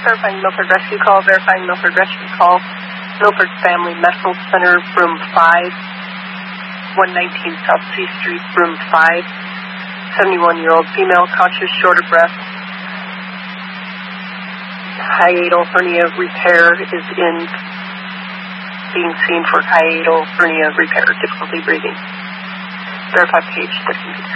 verifying Milford Rescue Call, verifying Milford Rescue Call. Milford Family Medical Center, room 5, 119 South C Street, room 5. 71-year-old female, conscious, short of breath. Hiatal hernia repair is being seen for hiatal hernia repair, difficulty breathing. Verify page.